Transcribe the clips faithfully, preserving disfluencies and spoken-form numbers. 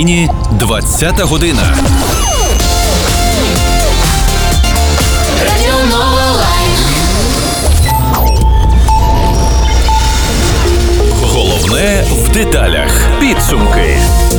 Україні двадцята година. Головне в деталях. Підсумки.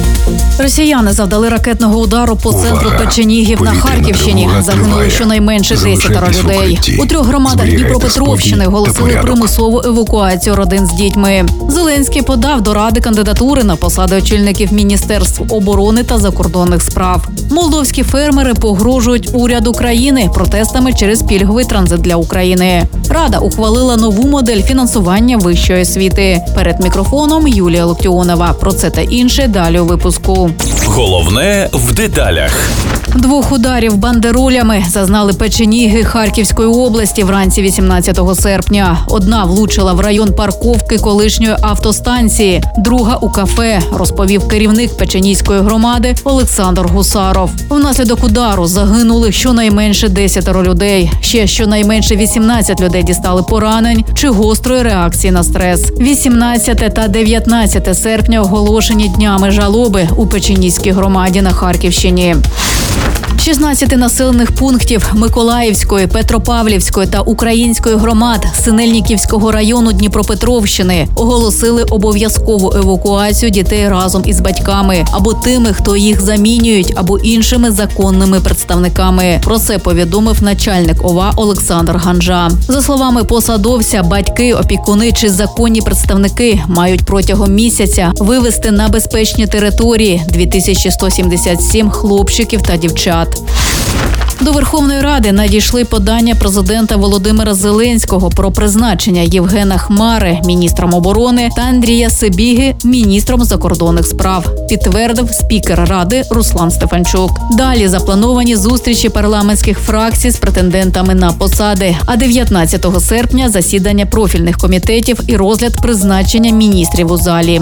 Росіяни завдали ракетного удару по центру Печенігів на Харківщині. Загинули щонайменше десятеро людей. У трьох громадах Дніпропетровщини оголосили примусову евакуацію родин з дітьми. Зеленський подав до Ради кандидатури на посади очільників Міністерств оборони та закордонних справ. Молдовські фермери погрожують уряду країни протестами через пільговий транзит для України. Рада ухвалила нову модель фінансування вищої освіти. Перед мікрофоном Юлія Локтіонова. Про це та інше далі у випуску. Головне в деталях. Двох ударів бандеролями зазнали Печеніги Харківської області вранці вісімнадцятого серпня. Одна влучила в район парковки колишньої автостанції, друга – у кафе, розповів керівник Печенізької громади Олександр Гусаров. Внаслідок удару загинули щонайменше десятеро людей. Ще щонайменше вісімнадцять людей дістали поранень чи гострої реакції на стрес. вісімнадцяте та дев'ятнадцяте серпня оголошені днями жалоби у Печенізькій громаді на Харківщині. шістнадцять населених пунктів Миколаївської, Петропавлівської та Української громад Синельниківського району Дніпропетровщини оголосили обов'язкову евакуацію дітей разом із батьками або тими, хто їх замінюють, або іншими законними представниками. Про це повідомив начальник ОВА Олександр Ганжа. За словами посадовця, батьки, опікуни чи законні представники мають протягом місяця вивезти на безпечні території дві тисячі сто сімдесят сім хлопчиків та дівчат. До Верховної Ради надійшли подання президента Володимира Зеленського про призначення Євгена Хмари міністром оборони та Андрія Сибіги міністром закордонних справ, підтвердив спікер Ради Руслан Стефанчук. Далі заплановані зустрічі парламентських фракцій з претендентами на посади, а дев'ятнадцятого серпня засідання профільних комітетів і розгляд призначення міністрів у залі.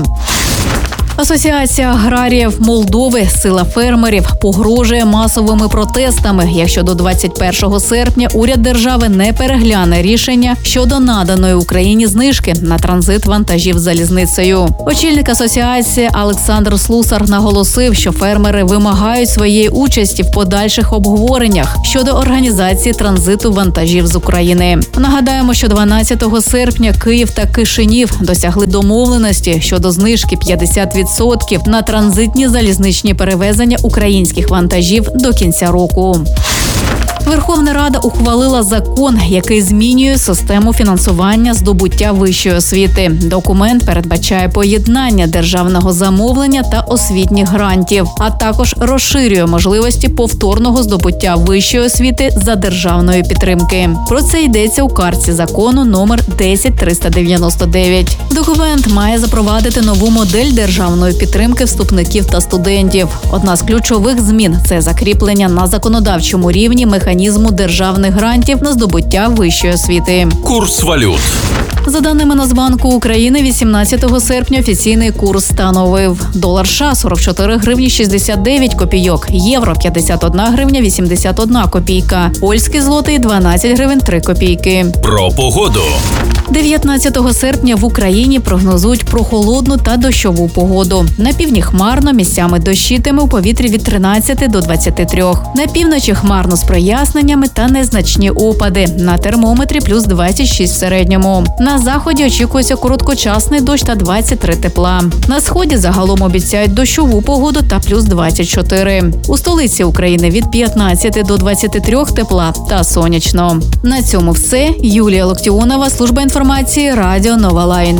Асоціація аграріїв Молдови «Сила фермерів» погрожує масовими протестами, якщо до двадцять першого серпня уряд держави не перегляне рішення щодо наданої Україні знижки на транзит вантажів залізницею. Очільник асоціації Олександр Слусар наголосив, що фермери вимагають своєї участі в подальших обговореннях щодо організації транзиту вантажів з України. Нагадаємо, що дванадцятого серпня Київ та Кишинів досягли домовленості щодо знижки п'ятдесят відсотків на транзитні залізничні перевезення українських вантажів до кінця року. Верховна Рада ухвалила закон, який змінює систему фінансування здобуття вищої освіти. Документ передбачає поєднання державного замовлення та освітніх грантів, а також розширює можливості повторного здобуття вищої освіти за державної підтримки. Про це йдеться у картці закону номер десять триста дев'яносто дев'ять. Документ має запровадити нову модель державної підтримки вступників та студентів. Одна з ключових змін – це закріплення на законодавчому рівні механізму державних грантів на здобуття вищої освіти. Курс валют. За даними Нацбанку України, вісімнадцятого серпня офіційний курс становив: долар США – сорок чотири гривні шістдесят дев'ять копійок, євро – п'ятдесят одна гривня вісімдесят одна копійка, польський злотий – дванадцять гривень три копійки. Про погоду. дев'ятнадцятого серпня в Україні прогнозують прохолодну та дощову погоду. На півдні хмарно, місцями дощитиме, у повітрі від тринадцяти до двадцяти трьох. На півночі хмарно з проясненнями та незначні опади. На термометрі плюс двадцять шість в середньому. На заході очікується короткочасний дощ та двадцять три тепла. На сході загалом обіцяють дощову погоду та плюс двадцять чотири. У столиці України від п'ятнадцяти до двадцяти трьох тепла та сонячно. На цьому все. Юлія Локтіонова, служба інформації, Радіо Нова Лайн.